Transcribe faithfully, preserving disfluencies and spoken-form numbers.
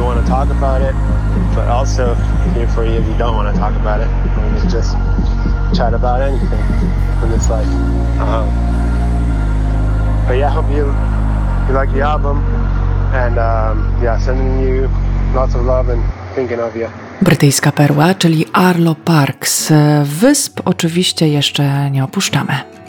you want to talk about it, but also here for you if you don't want to talk about it. We can just chat about anything in this life. Um, but yeah, I hope you you like the album, and um, yeah, sending you lots of love and thinking of you. Brytyjska perła, czyli Arlo Parks. Wysp oczywiście jeszcze nie opuszczamy.